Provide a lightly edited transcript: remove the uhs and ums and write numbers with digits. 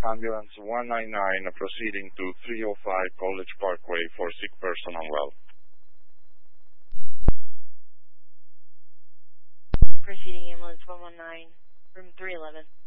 Ambulance 199 proceeding to 305 College Parkway for sick person unwell. Proceeding ambulance 119, room 311.